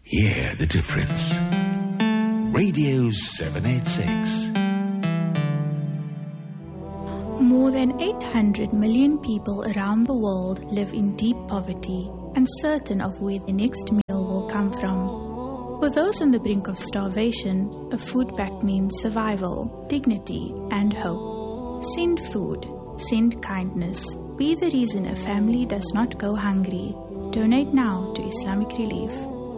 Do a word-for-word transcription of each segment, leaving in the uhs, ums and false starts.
Hear the difference. Radio seven eighty-six. More than eight hundred million people around the world live in deep poverty, uncertain of where the next meal will come from. For those on the brink of starvation, a food pact means survival, dignity, and hope. Send food. Send kindness. Be the reason a family does not go hungry. Donate now to Islamic Relief.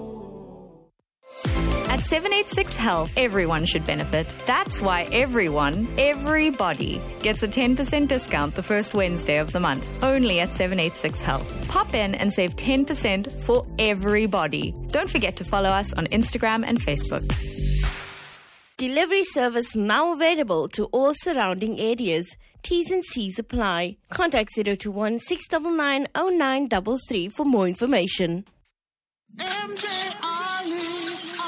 At seven eighty-six Health, everyone should benefit. That's why everyone, everybody, gets a ten percent discount the first Wednesday of the month, only at seven eighty-six Health. Pop in and save ten percent for everybody. Don't forget to follow us on Instagram and Facebook. Delivery service now available to all surrounding areas. T's and C's apply. Contact zero two one six nine nine zero nine three three for more information. M J Ali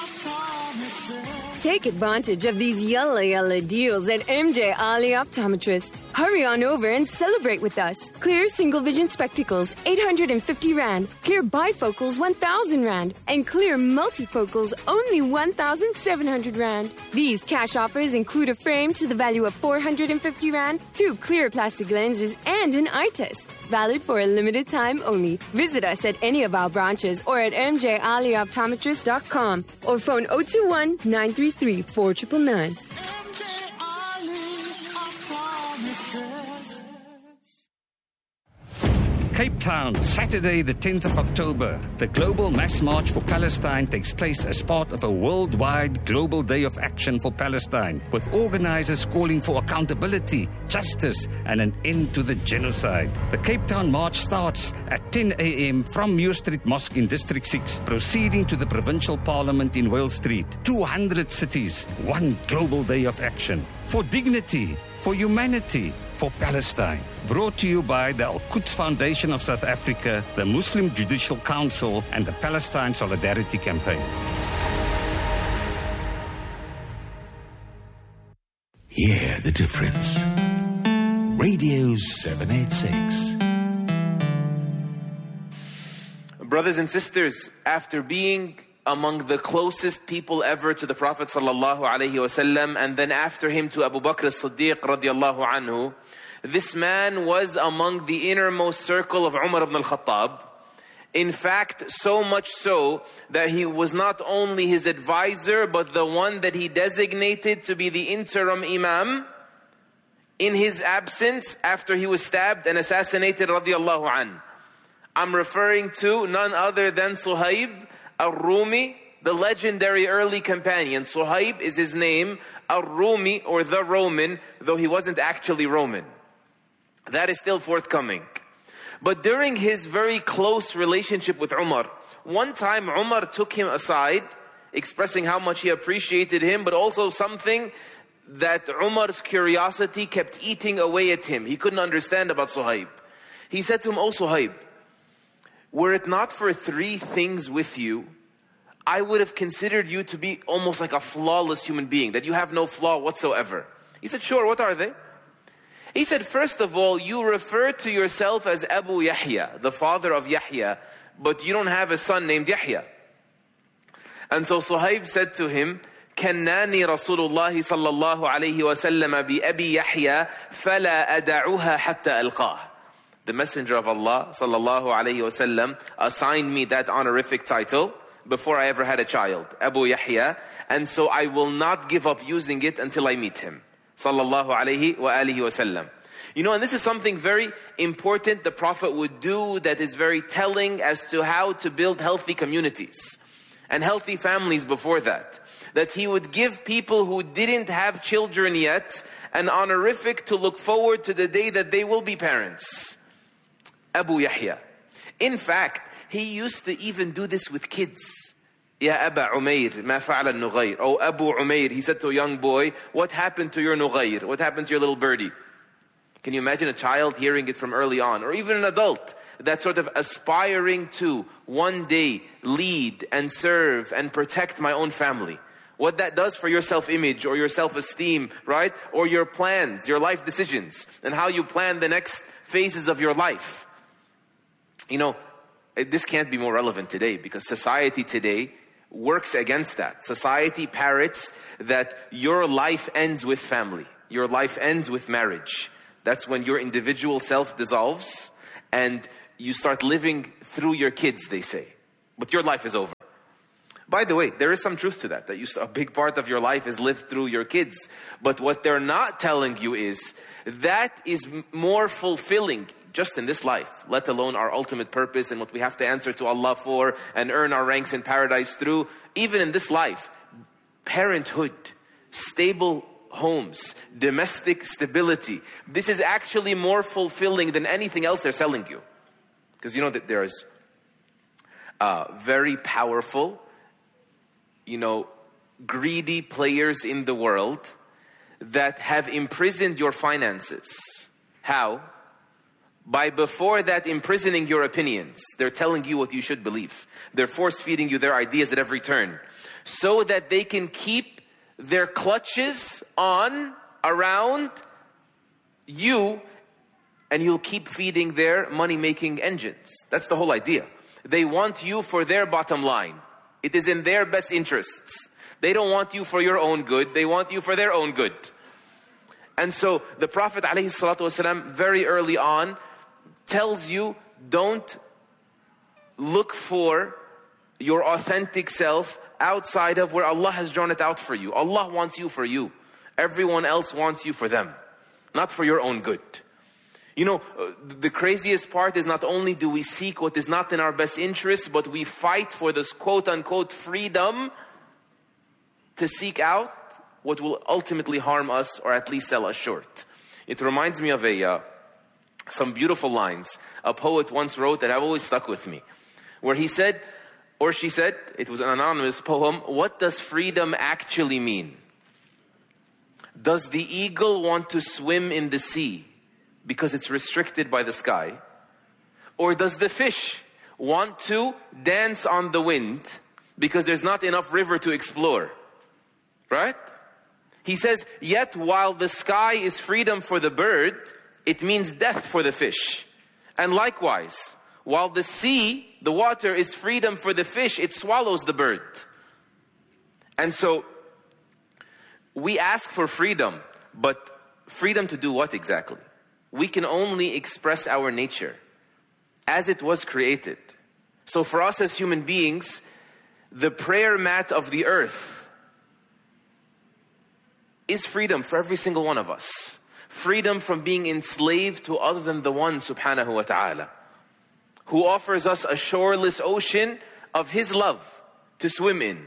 Take advantage of these yalla yalla deals at M J Ali Optometrist. Hurry on over and celebrate with us. Clear single vision spectacles, eight hundred fifty rand. Clear bifocals, one thousand rand. And clear multifocals, only one thousand seven hundred rand. These cash offers include a frame to the value of four hundred fifty rand, two clear plastic lenses, and an eye test. Valid for a limited time only. Visit us at any of our branches or at m j ali optometrist dot com or phone zero two one nine three three four nine nine nine. Cape Town, Saturday the tenth of October. The Global Mass March for Palestine takes place as part of a worldwide global day of action for Palestine, with organizers calling for accountability, justice, and an end to the genocide. The Cape Town March starts at ten a.m. from Muir Street Mosque in District six, proceeding to the Provincial Parliament in Wales Street. two hundred cities, one global day of action. For dignity, for humanity, for Palestine. Brought to you by the Al-Quds Foundation of South Africa, the Muslim Judicial Council, and the Palestine Solidarity Campaign. Hear the difference. Radio seven eighty-six. Brothers and sisters, after being among the closest people ever to the Prophet sallallahu alaihi wasallam, and then after him to Abu Bakr as-Siddiq radiyallahu anhu, this man was among the innermost circle of Umar ibn al-Khattab. In fact, so much so that he was not only his advisor, but the one that he designated to be the interim imam in his absence after he was stabbed and assassinated radiyallahu anhu. I'm referring to none other than Suhaib al-Rumi, the legendary early companion. Suhaib is his name, al-Rumi, or the Roman, though he wasn't actually Roman. That is still forthcoming. But during his very close relationship with Umar, one time Umar took him aside, expressing how much he appreciated him, but also something that Umar's curiosity kept eating away at him. He couldn't understand about Suhaib. He said to him, "Oh Suhaib, were it not for three things with you, I would have considered you to be almost like a flawless human being, that you have no flaw whatsoever." He said, "Sure, what are they?" He said, "First of all, you refer to yourself as Abu Yahya, the father of Yahya, but you don't have a son named Yahya." And so Suhaib said to him, "Kannani Rasulullah sallallahu alayhi wa sallam bi Abi Yahya, fala ada'uha hatta alqah." The Messenger of Allah sallallahu alayhi wa sallam assigned me that honorific title before I ever had a child, Abu Yahya, and so I will not give up using it until I meet him. Sallallahu alayhi wa alihi wa sallam. You know, and this is something very important the Prophet would do that is very telling as to how to build healthy communities and healthy families before that. That he would give people who didn't have children yet an honorific to look forward to the day that they will be parents. Abu Yahya. In fact, he used to even do this with kids. Ya Aba Umair, ma fa'ala al-Nughayr. Oh, Abu Umair, he said to a young boy, "What happened to your Nughayr? What happened to your little birdie?" Can you imagine a child hearing it from early on, or even an adult that's sort of aspiring to one day lead and serve and protect my own family? What that does for your self-image or your self-esteem, right? Or your plans, your life decisions, and how you plan the next phases of your life. You know, this can't be more relevant today, because society today, works against that. Society parrots that your life ends with family. Your life ends with marriage. That's when your individual self dissolves and you start living through your kids, they say. But your life is over. By the way, there is some truth to that, that you, a big part of your life is lived through your kids. But what they're not telling you is that is more fulfilling just in this life, let alone our ultimate purpose and what we have to answer to Allah for and earn our ranks in paradise through. Even in this life, parenthood, stable homes, domestic stability, this is actually more fulfilling than anything else they're selling you. Because you know that there's uh, very powerful, you know, greedy players in the world that have imprisoned your finances. How? By before that imprisoning your opinions. They're telling you what you should believe. They're force-feeding you their ideas at every turn. So that they can keep their clutches on, around you, and you'll keep feeding their money-making engines. That's the whole idea. They want you for their bottom line. It is in their best interests. They don't want you for your own good. They want you for their own good. And so the Prophet ﷺ very early on tells you, don't look for your authentic self outside of where Allah has drawn it out for you. Allah wants you for you. Everyone else wants you for them, not for your own good. You know, the craziest part is not only do we seek what is not in our best interest, but we fight for this quote-unquote freedom to seek out what will ultimately harm us or at least sell us short. It reminds me of a uh, some beautiful lines a poet once wrote that have always stuck with me, where he said, or she said, it was an anonymous poem, what does freedom actually mean? Does the eagle want to swim in the sea because it's restricted by the sky? Or does the fish want to dance on the wind because there's not enough river to explore? Right? He says, yet while the sky is freedom for the bird, it means death for the fish. And likewise, while the sea, the water, is freedom for the fish, it swallows the bird. And so, we ask for freedom, but freedom to do what exactly? We can only express our nature as it was created. So for us as human beings, the prayer mat of the earth is freedom for every single one of us. Freedom from being enslaved to other than the one subhanahu wa ta'ala, who offers us a shoreless ocean of His love to swim in.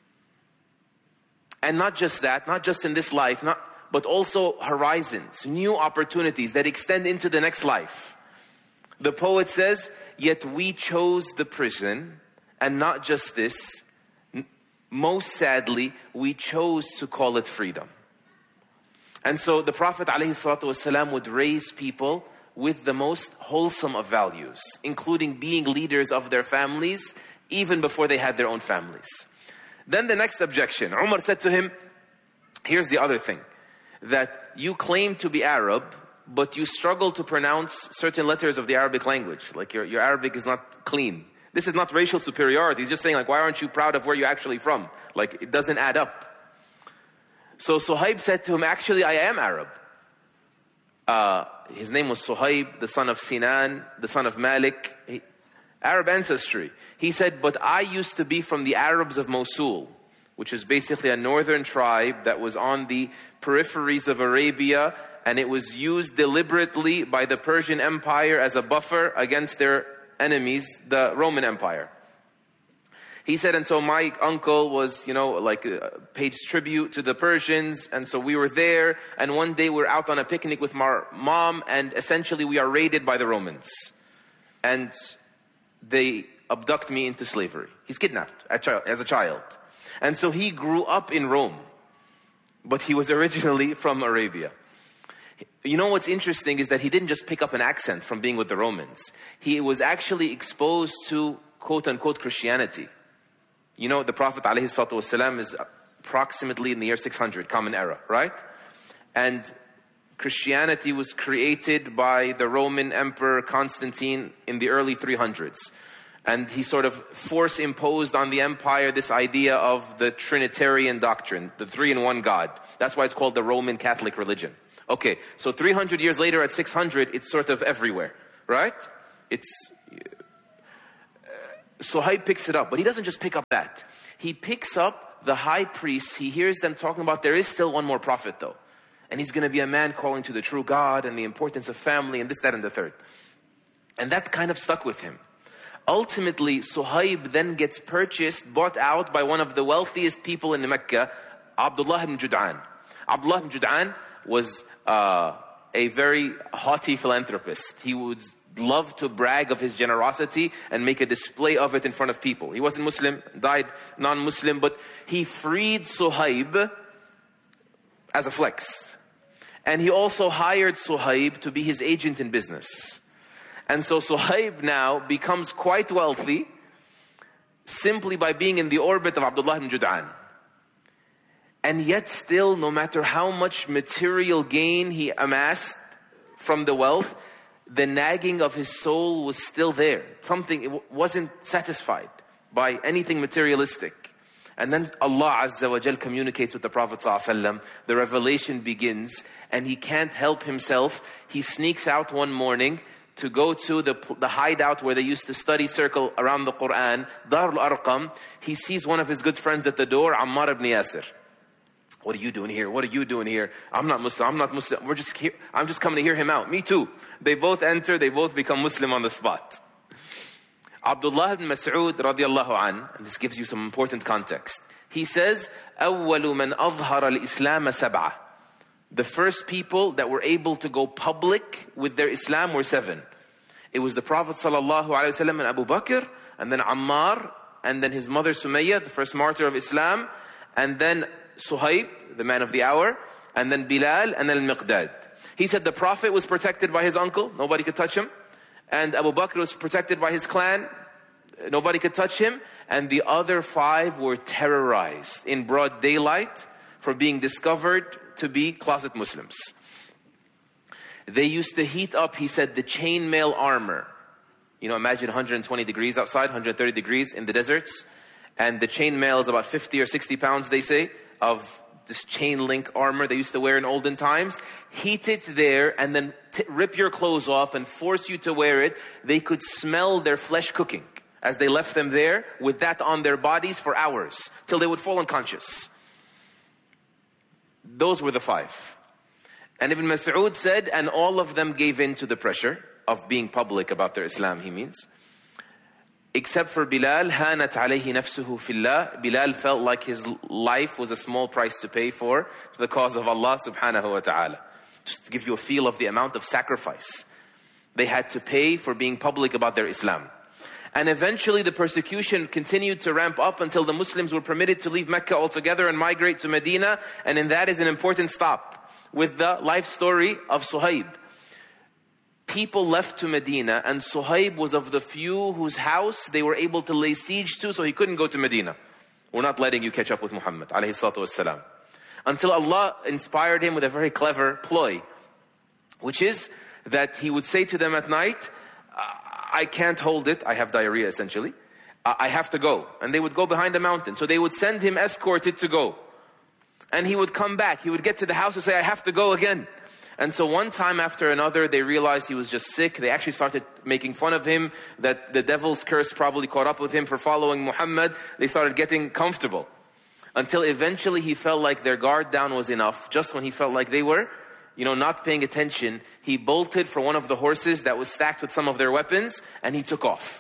And not just that, not just in this life, not, but also horizons, new opportunities that extend into the next life. The poet says, yet we chose the prison, and not just this, most sadly, we chose to call it freedom. And so the Prophet ﷺ would raise people with the most wholesome of values, including being leaders of their families, even before they had their own families. Then the next objection, Umar said to him, here's the other thing, that you claim to be Arab, but you struggle to pronounce certain letters of the Arabic language. Like your, your Arabic is not clean. This is not racial superiority. He's just saying, like, why aren't you proud of where you're actually from? Like, it doesn't add up. So Suhaib said to him, actually, I am Arab. Uh, his name was Suhaib, the son of Sinan, the son of Malik, he, Arab ancestry. He said, but I used to be from the Arabs of Mosul, which is basically a northern tribe that was on the peripheries of Arabia, and it was used deliberately by the Persian Empire as a buffer against their enemies, the Roman Empire. He said, and so my uncle was, you know, like uh, paid tribute to the Persians. And so we were there. And one day we're out on a picnic with my mom. And essentially we are raided by the Romans. And they abduct me into slavery. He's kidnapped as a child. And so he grew up in Rome. But he was originally from Arabia. You know what's interesting is that he didn't just pick up an accent from being with the Romans. He was actually exposed to quote-unquote Christianity. You know, the Prophet ﷺ is approximately in the year six hundred, Common Era, right? And Christianity was created by the Roman Emperor Constantine in the early three hundreds. And he sort of force imposed on the empire this idea of the Trinitarian doctrine, the three in one God. That's why it's called the Roman Catholic religion. Okay, so three hundred years later at six hundred, it's sort of everywhere, right? It's, uh, Suhaib picks it up, but he doesn't just pick up that. He picks up the high priests, he hears them talking about there is still one more prophet though. And he's going to be a man calling to the true God and the importance of family and this, that, and the third. And that kind of stuck with him. Ultimately, Suhaib then gets purchased, bought out by one of the wealthiest people in Mecca, Abdullah ibn Jud'an. Abdullah ibn Jud'an was uh, a very haughty philanthropist. He would love to brag of his generosity and make a display of it in front of people. He wasn't Muslim, died non-Muslim, but he freed Suhaib as a flex. And he also hired Suhaib to be his agent in business. And so Suhaib now becomes quite wealthy simply by being in the orbit of Abdullah ibn Jud'an. And yet still, no matter how much material gain he amassed from the wealth, the nagging of his soul was still there. Something, it wasn't satisfied by anything materialistic. And then Allah Azza wa Jal communicates with the Prophet Sallallahu Alaihi Wasallam. The revelation begins and he can't help himself. He sneaks out one morning to go to the, the hideout where they used to study circle around the Quran, Dar al-Arqam. He sees one of his good friends at the door, Ammar ibn Yasir. What are you doing here? What are you doing here? I'm not Muslim. I'm not Muslim. We're just here. I'm just coming to hear him out. Me too. They both enter. They both become Muslim on the spot. Abdullah ibn Mas'ud radiallahu an, and this gives you some important context. He says, أول من أظهر الإسلام سبعة. The first people that were able to go public with their Islam were seven. It was the Prophet sallallahu alaihi wasallam and Abu Bakr, and then Ammar, and then his mother Sumayyah, the first martyr of Islam, and then Suhaib, the man of the hour, and then Bilal, and then Al-Miqdad. He said the Prophet was protected by his uncle, nobody could touch him. And Abu Bakr was protected by his clan, nobody could touch him. And the other five were terrorized in broad daylight for being discovered to be closet Muslims. They used to heat up, he said, the chainmail armor. You know, imagine one hundred twenty degrees outside, one hundred thirty degrees in the deserts. And the chainmail is about fifty or sixty pounds, they say, of this chain link armor they used to wear in olden times. Heat it there and then t- rip your clothes off and force you to wear it. They could smell their flesh cooking as they left them there with that on their bodies for hours till they would fall unconscious. Those were the five. And Ibn Mas'ud said, and all of them gave in to the pressure of being public about their Islam, he means. Except for Bilal, هانت عليه نفسه في الله. Bilal felt like his life was a small price to pay for the cause of Allah subhanahu wa ta'ala. Just to give you a feel of the amount of sacrifice they had to pay for being public about their Islam. And eventually the persecution continued to ramp up until the Muslims were permitted to leave Mecca altogether and migrate to Medina. And in that is an important stop with the life story of Suhaib. People left to Medina and Suhaib was of the few whose house they were able to lay siege to, so he couldn't go to Medina. We're not letting you catch up with Muhammad alayhi salatu wassalam. Until Allah inspired him with a very clever ploy, which is that he would say to them at night, I can't hold it, I have diarrhea essentially, I have to go. And they would go behind a mountain. So they would send him escorted to go. And he would come back, he would get to the house and say, I have to go again. And so one time after another, they realized he was just sick. They actually started making fun of him, that the devil's curse probably caught up with him for following Muhammad. They started getting comfortable. Until eventually he felt like their guard down was enough. Just when he felt like they were, you know, not paying attention, he bolted for one of the horses that was stacked with some of their weapons, and he took off.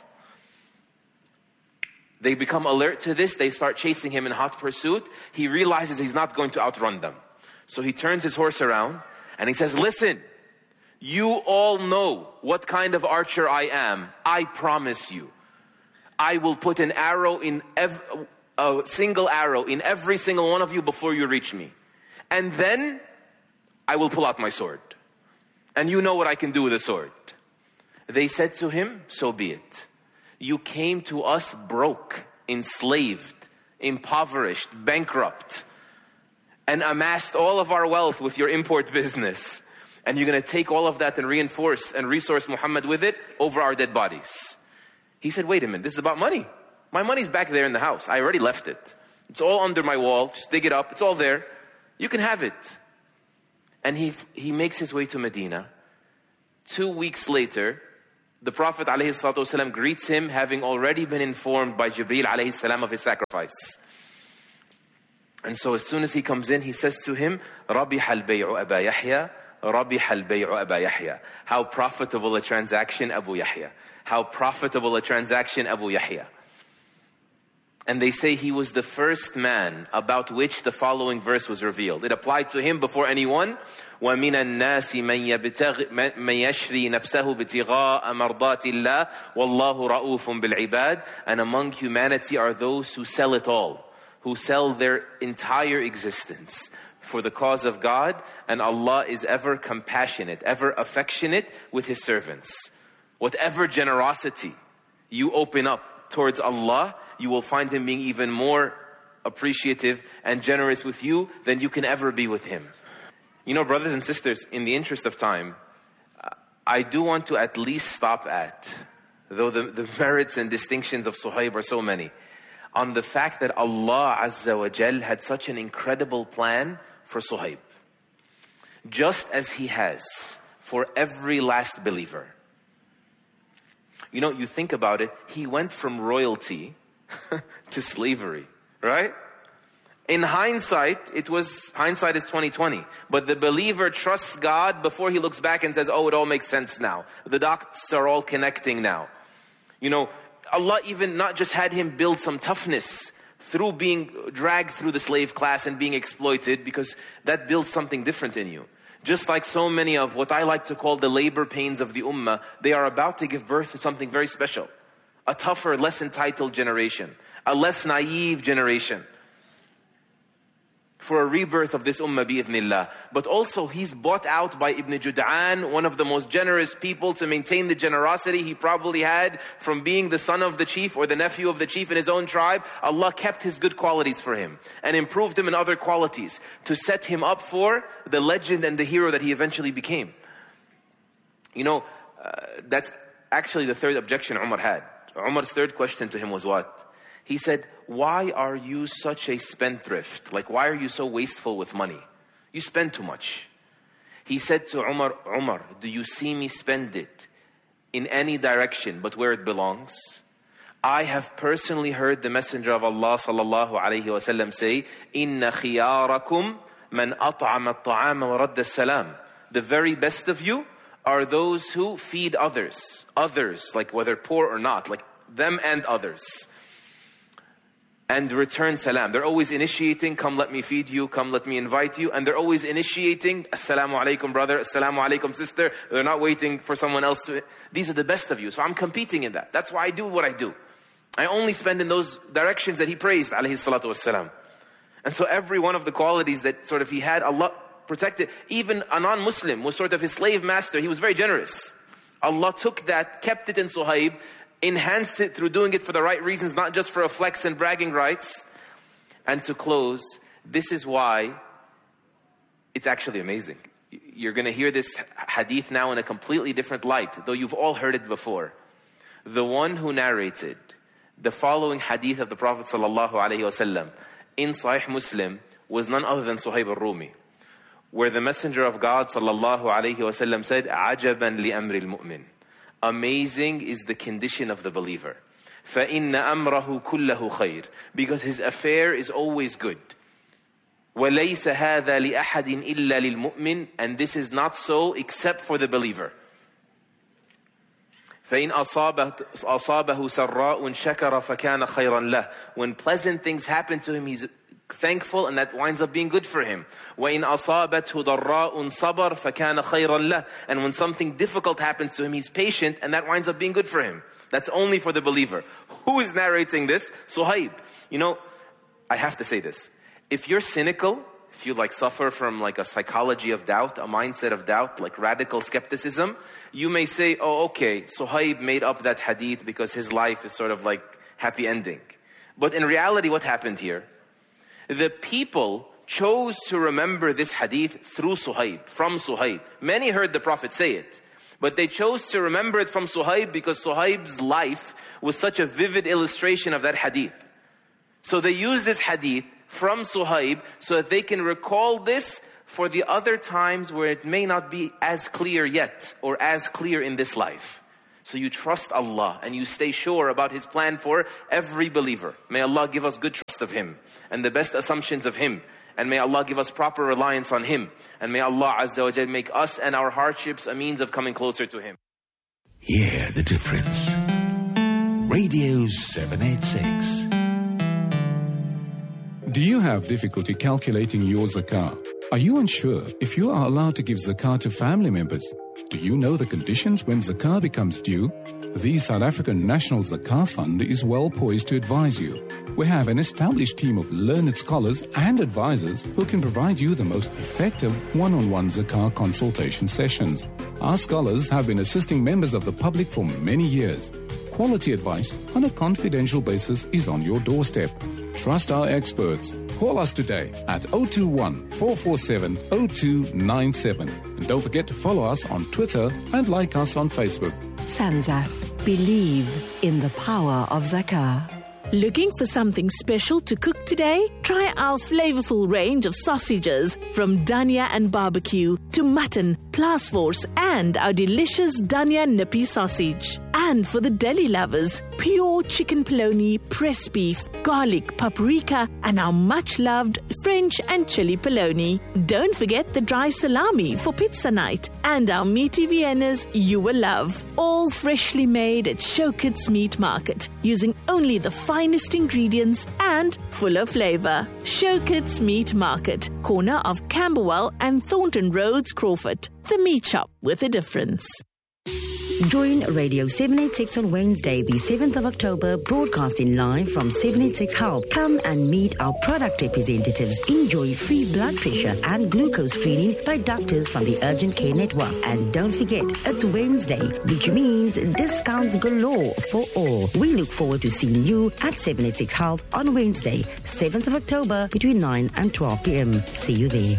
They become alert to this. They start chasing him in hot pursuit. He realizes he's not going to outrun them. So he turns his horse around, and he says, listen, you all know what kind of archer I am. I promise you, I will put an arrow in ev- a single arrow in every single one of you before you reach me. And then I will pull out my sword. And you know what I can do with a sword. They said to him, so be it. You came to us broke, enslaved, impoverished, bankrupt, and amassed all of our wealth with your import business. And you're going to take all of that and reinforce and resource Muhammad with it over our dead bodies. He said, wait a minute, this is about money. My money's back there in the house. I already left it. It's all under my wall. Just dig it up. It's all there. You can have it. And he he makes his way to Medina. Two weeks later, the Prophet ﷺ greets him, having already been informed by Jibreel ﷺ of his sacrifice. And so as soon as he comes in, he says to him, رَبِحَ الْبَيْعُ أَبَا يَحْيَى رَبِحَ الْبَيْعُ أَبَا يَحْيَى. How profitable a transaction, Abu Yahya. How profitable a transaction, Abu Yahya. And they say he was the first man about which the following verse was revealed. It applied to him before anyone. وَمِنَ النَّاسِ مَنْ يَشْرِي نَفْسَهُ بِتِغَاءَ مَرْضَاتِ اللَّهِ وَاللَّهُ رَؤُوفٌ بِالْعِبَادِ. And among humanity are those who sell it all, who sell their entire existence for the cause of God, and Allah is ever compassionate, ever affectionate with His servants. Whatever generosity you open up towards Allah, you will find Him being even more appreciative and generous with you than you can ever be with Him. You know, brothers and sisters, in the interest of time, I do want to at least stop at, though the, the merits and distinctions of Suhaib are so many, on the fact that Allah Azza wa Jal had such an incredible plan for Suhaib. Just as He has for every last believer. You know, you think about it, he went from royalty to slavery, right? In hindsight, it was, hindsight is twenty twenty. But the believer trusts God before he looks back and says, oh, it all makes sense now. The dots are all connecting now. You know, Allah even not just had him build some toughness through being dragged through the slave class and being exploited, because that builds something different in you. Just like so many of what I like to call the labor pains of the ummah, they are about to give birth to something very special. A tougher, less entitled generation. A less naive generation. For a rebirth of this ummah bi'idhnillah. But also he's bought out by Ibn Jud'an, one of the most generous people, to maintain the generosity he probably had from being the son of the chief or the nephew of the chief in his own tribe. Allah kept his good qualities for him and improved him in other qualities to set him up for the legend and the hero that he eventually became. You know, uh, that's actually the third objection Umar had. Umar's third question to him was what? He said, why are you such a spendthrift? Like, why are you so wasteful with money? You spend too much. He said to Umar, Umar, do you see me spend it in any direction but where it belongs? I have personally heard the Messenger of Allah sallallahu alayhi wa sallam say, Inna khiyarakum man at'ama at-ta'ama wa radda as-salam. The very best of you are those who feed others. Others, like whether poor or not, like them and others. And return salam. They're always initiating, come let me feed you, come let me invite you. And they're always initiating, assalamu alaikum brother, assalamu alaikum sister. They're not waiting for someone else to. These are the best of you. So I'm competing in that. That's why I do what I do. I only spend in those directions that he praised, alayhi salatu wassalam. And so every one of the qualities that sort of he had, Allah protected. Even a non-Muslim was sort of his slave master. He was very generous. Allah took that, kept it in Suhaib, enhanced it through doing it for the right reasons, not just for a flex and bragging rights. And to close, this is why it's actually amazing. You're going to hear this hadith now in a completely different light, though you've all heard it before. The one who narrated the following hadith of the Prophet sallallahu alaihi wasallam in Sahih Muslim was none other than Suhaib al-Rumi, where the Messenger of God sallallahu alaihi wasallam said, "Ajaban li amri al-mu'min." Amazing is the condition of the believer. فَإِنَّ أَمْرَهُ كُلَّهُ خَيْرٌ. Because his affair is always good. وَلَيْسَ هَذَا لِأَحَدٍ إِلَّا لِلْمُؤْمِنِ. And this is not so except for the believer. فَإِنْ أَصَابَهُ سَرَّاءٌ شَكَرَ فَكَانَ خَيْرًا لَهُ. When pleasant things happen to him, he's thankful, and that winds up being good for him. وَإِنْ أَصَابَتْهُ ضَرَّاءٌ صَبَرَ فَكَانَ خَيْرًا لَهُ. And when something difficult happens to him, he's patient, and that winds up being good for him. That's only for the believer. Who is narrating this? Suhaib. You know, I have to say this. If you're cynical, if you like suffer from like a psychology of doubt, a mindset of doubt, like radical skepticism, you may say, oh, okay, Suhaib made up that hadith because his life is sort of like happy ending. But in reality, what happened here? The people chose to remember this hadith through Suhaib, from Suhaib. Many heard the Prophet say it, But they chose to remember it from Suhaib because Suhaib's life was such a vivid illustration of that hadith. So they use this hadith from Suhaib so that they can recall this for the other times where it may not be as clear yet or as clear in this life. So you trust Allah and you stay sure about His plan for every believer. May Allah give us good trust of Him and the best assumptions of Him. And may Allah give us proper reliance on Him. And may Allah Azza wa Jal make us and our hardships a means of coming closer to Him. Hear the difference. Radio seven eighty-six. Do you have difficulty calculating your zakah? Are you unsure if you are allowed to give zakah to family members? Do you know the conditions when zakah becomes due? The South African National Zakah Fund is well poised to advise you. We have an established team of learned scholars and advisors who can provide you the most effective one-on-one zakah consultation sessions. Our scholars have been assisting members of the public for many years. Quality advice on a confidential basis is on your doorstep. Trust our experts. Call us today at zero two one, four four seven, zero two nine seven. And don't forget to follow us on Twitter and like us on Facebook. Sanzaf. Believe in the power of zakah. Looking for something special to cook today? Try our flavorful range of sausages from Dania and Barbecue to mutton, Plasforce and our delicious Dania Nippy sausage. And for the deli lovers, pure chicken polony, pressed beef, garlic, paprika and our much-loved French and chili polony. Don't forget the dry salami for pizza night and our meaty Viennas you will love. All freshly made at Showkits Meat Market using only the finest ingredients and full of flavor. Showkits Meat Market, corner of Camberwell and Thornton Roads, Crawford. The meat shop with a difference. Join Radio seven eighty-six on Wednesday, the seventh of October, broadcasting live from seven eighty-six Health. Come and meet our product representatives. Enjoy free blood pressure and glucose screening by doctors from the Urgent Care Network. And don't forget, it's Wednesday, which means discounts galore for all. We look forward to seeing you at seven eighty-six Health on Wednesday, seventh of October, between nine and twelve p.m. See you there.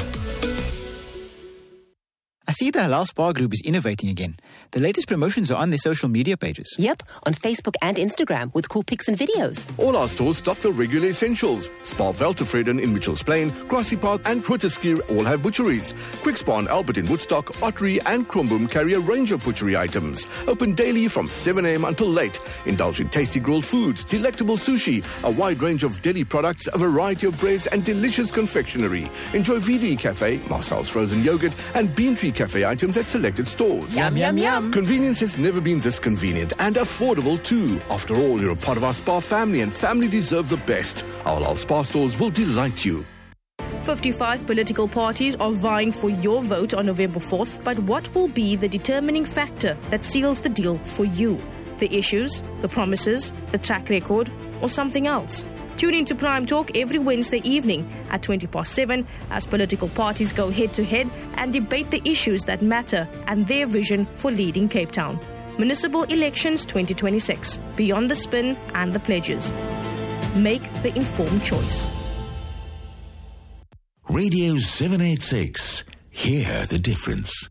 I see the Halal Spa Group is innovating again. The latest promotions are on their social media pages. Yep, on Facebook and Instagram with cool pics and videos. All our stores stock the regular essentials. Spa Veltevreden in Mitchells Plain, Grassy Park and Grooteskier all have butcheries. Quick Spa and Albert in Woodstock, Ottery and Kromboom carry a range of butchery items. Open daily from seven a.m. until late. Indulge in tasty grilled foods, delectable sushi, a wide range of deli products, a variety of breads and delicious confectionery. Enjoy V D Cafe, Marcel's frozen yogurt and Bean Tree Cafe items at selected stores. Yum, yum, yum. Convenience has never been this convenient and affordable too. After all, you're a part of our Spa family and family deserve the best. Our Halal Spa stores will delight you. fifty-five political parties are vying for your vote on November fourth, but what will be the determining factor that seals the deal for you? The issues, the promises, the track record, or something else? Tune in to Prime Talk every Wednesday evening at twenty past seven as political parties go head-to-head and debate the issues that matter and their vision for leading Cape Town. Municipal Elections twenty twenty-six. Beyond the spin and the pledges. Make the informed choice. Radio seven eighty-six. Hear the difference.